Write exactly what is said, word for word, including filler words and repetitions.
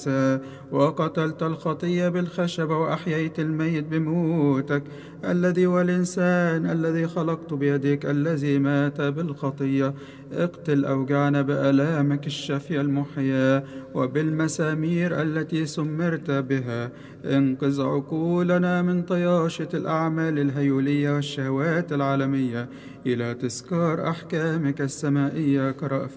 موسى، وقتلت الخطية بالخشبة وأحييت الميت بموتك، الذي والإنسان الذي خلقت بيدك الذي مات بالخطية. اقتل أوجعنا بآلامك الشافية المحياة، وبالمسامير التي سمرت بها انقذ عقولنا من طياشة الأعمال الهيولية والشهوات العالمية إلى تذكار أحكامك السمائية كرأفة